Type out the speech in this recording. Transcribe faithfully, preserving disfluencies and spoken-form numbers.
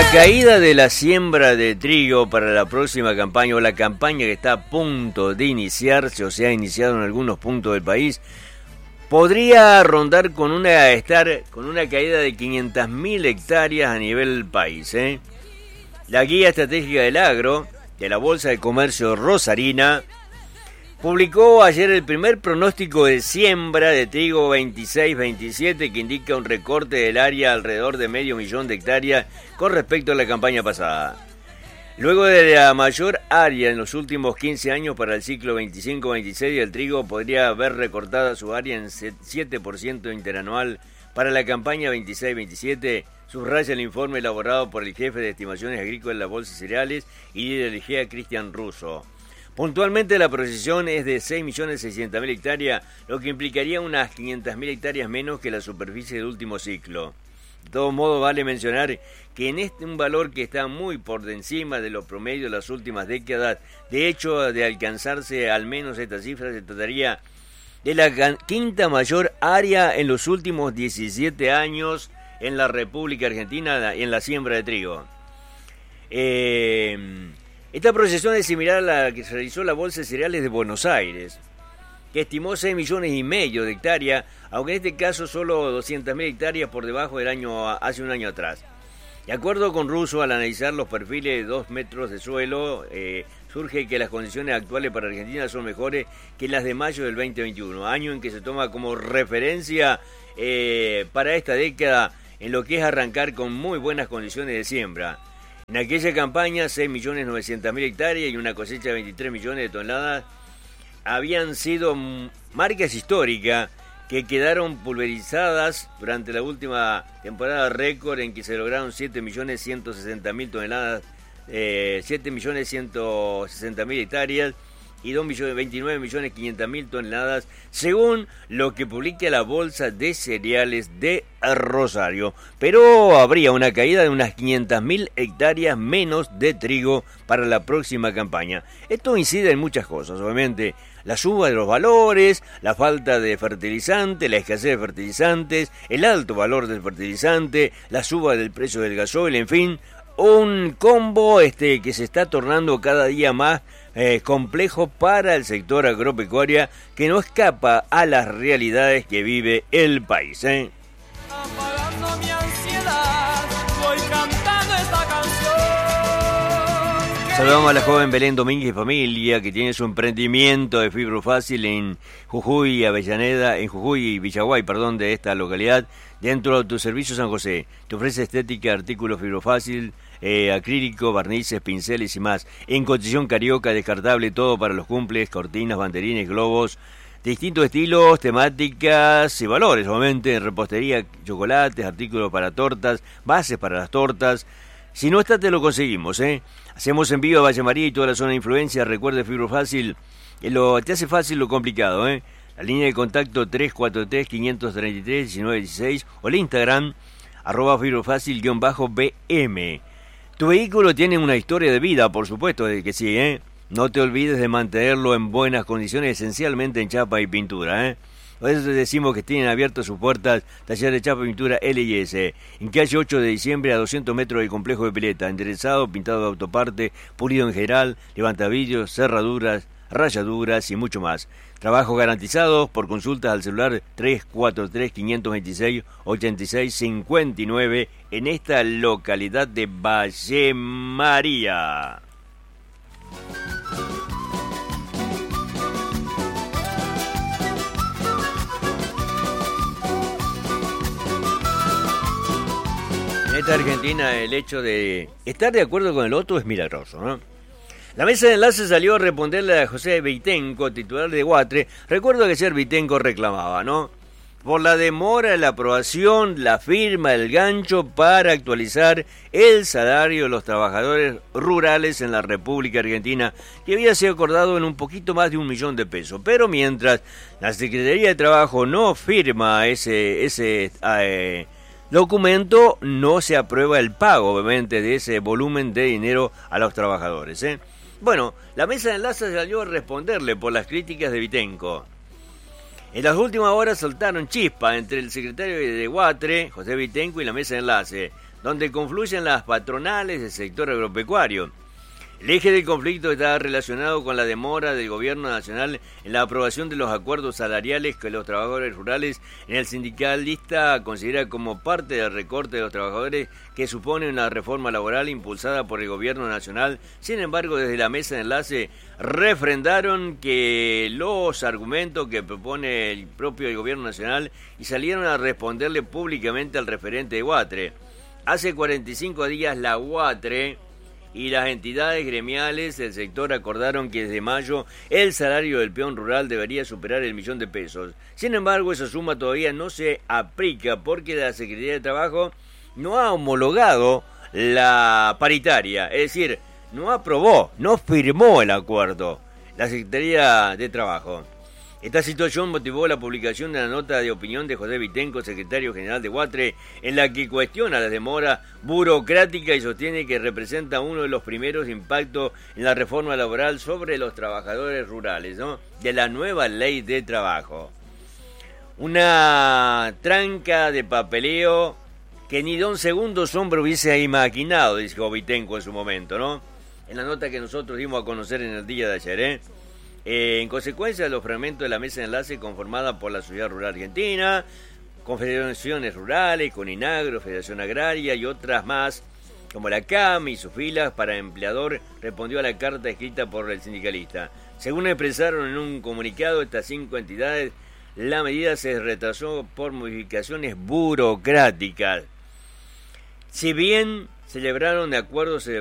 caída de la siembra de trigo para la próxima campaña o la campaña que está a punto de iniciarse o se ha iniciado en algunos puntos del país podría rondar con una estar con una caída de quinientas mil hectáreas a nivel país. ¿eh? La guía estratégica del agro de la Bolsa de Comercio Rosarina publicó ayer el primer pronóstico de siembra de trigo veintiséis veintisiete que indica un recorte del área alrededor de medio millón de hectáreas con respecto a la campaña pasada. Luego de la mayor área en los últimos quince años para el ciclo veinticinco veintiséis, el trigo podría haber recortado su área en siete por ciento interanual para la campaña veintiséis veintisiete, subraya el informe elaborado por el jefe de estimaciones agrícolas de la Bolsa de Cereales y líder del G E A, Cristian Russo. Puntualmente la proyección es de seis millones seiscientas mil hectáreas, lo que implicaría unas quinientas mil hectáreas menos que la superficie del último ciclo. De todos modos, vale mencionar que en este un valor que está muy por encima de los promedios de las últimas décadas. De hecho, de alcanzarse al menos esta cifra, se trataría de la quinta mayor área en los últimos diecisiete años en la República Argentina en la siembra de trigo. Eh... Esta proyección es similar a la que se realizó la Bolsa de Cereales de Buenos Aires, que estimó seis millones y medio de hectáreas, aunque en este caso solo doscientas mil hectáreas por debajo del año hace un año atrás. De acuerdo con Russo, al analizar los perfiles de dos metros de suelo, eh, surge que las condiciones actuales para Argentina son mejores que las de mayo del veinte veintiuno, año en que se toma como referencia eh, para esta década en lo que es arrancar con muy buenas condiciones de siembra. En aquella campaña, seis millones novecientas mil hectáreas y una cosecha de veintitrés millones de toneladas habían sido marcas históricas que quedaron pulverizadas durante la última temporada récord en que se lograron siete millones ciento sesenta mil toneladas, eh, siete millones ciento sesenta mil hectáreas y veintinueve millones quinientas mil toneladas, según lo que publica la Bolsa de Cereales de Rosario. Pero habría una caída de unas quinientas mil hectáreas menos de trigo para la próxima campaña. Esto incide en muchas cosas, obviamente. La suba de los valores, la falta de fertilizante, la escasez de fertilizantes, el alto valor del fertilizante, la suba del precio del gasoil, en fin, un combo este que se está tornando cada día más eh, complejo para el sector agropecuario, que no escapa a las realidades que vive el país. ¿eh? Apagando mi ansiedad, voy cantando esta canción. Saludamos a la joven Belén Domínguez Familia, que tiene su emprendimiento de Fibrofácil en Jujuy, Avellaneda, en Jujuy y Villaguay, perdón, de esta localidad, dentro de Autoservicio San José. Te ofrece estética, artículos Fibrofácil, eh, acrílico, barnices, pinceles y más. En Concepción Carioca, descartable todo para los cumples, cortinas, banderines, globos, distintos estilos, temáticas y valores, obviamente, en repostería, chocolates, artículos para tortas, bases para las tortas. Si no está, te lo conseguimos, ¿eh? Hacemos envío a Valle María y toda la zona de influencia. Recuerde, Fibrofácil, eh, lo, te hace fácil lo complicado, ¿eh? La línea de contacto tres cuatro tres, cinco tres tres, uno nueve uno seis o el Instagram, arroba fibrofácil-B M. Tu vehículo tiene una historia de vida, por supuesto, de que sí, ¿eh? No te olvides de mantenerlo en buenas condiciones, esencialmente en chapa y pintura, ¿eh? Por eso te decimos que tienen abiertas sus puertas Taller de Chapa y Pintura L y S. En calle ocho de diciembre, a doscientos metros del complejo de pileta. Enderezado, pintado de autoparte, pulido en general, levantavidrios, cerraduras, rayaduras y mucho más. Trabajos garantizados. Por consultas al celular tres cuatro tres, cinco dos seis, ocho seis cinco nueve en esta localidad de Valle María. En esta Argentina el hecho de estar de acuerdo con el otro es milagroso, ¿no? La mesa de enlace salió a responderle a José Vitenco, titular de Guatre. Recuerdo que ayer Vitenco reclamaba, ¿no? Por la demora en la aprobación, la firma, el gancho para actualizar el salario de los trabajadores rurales en la República Argentina, que había sido acordado en un poquito más de un millón de pesos. Pero mientras la Secretaría de Trabajo no firma ese, ese eh, documento, no se aprueba el pago, obviamente, de ese volumen de dinero a los trabajadores, ¿eh? Bueno, la mesa de enlace salió a responderle por las críticas de Vitenco. En las últimas horas saltaron chispas entre el secretario de Guatre, José Vitenco, y la mesa de enlace. donde confluyen las patronales del sector agropecuario. El eje del conflicto está relacionado con la demora del gobierno nacional en la aprobación de los acuerdos salariales que los trabajadores rurales en el sindicalista considera como parte del recorte de los trabajadores que supone una reforma laboral impulsada por el gobierno nacional. Sin embargo, desde la mesa de enlace refrendaron que los argumentos que propone el propio gobierno nacional y salieron a responderle públicamente al referente de UATRE. Hace cuarenta y cinco días la UATRE y las entidades gremiales del sector acordaron que desde mayo el salario del peón rural debería superar el millón de pesos. Sin embargo, esa suma todavía no se aplica porque la Secretaría de Trabajo no ha homologado la paritaria, es decir, no aprobó, no firmó el acuerdo la Secretaría de Trabajo. Esta situación motivó la publicación de la nota de opinión de José Vitenco, secretario general de UATRE, en la que cuestiona la demora burocrática y sostiene que representa uno de los primeros impactos en la reforma laboral sobre los trabajadores rurales, ¿no?, de la nueva ley de trabajo. Una tranca de papeleo que ni don Segundo Sombra hubiese imaginado, dijo Vitenco en su momento, ¿no?, en la nota que nosotros dimos a conocer en el día de ayer, ¿eh? Eh, en consecuencia de los fragmentos de la mesa de enlace conformada por la Sociedad Rural Argentina, Confederaciones Rurales, Coninagro, Federación Agraria y otras más, como la C A M y sus filas para empleador, respondió a la carta escrita por el sindicalista. Según expresaron en un comunicado estas cinco entidades, la medida se retrasó por modificaciones burocráticas. Si bien celebraron de acuerdo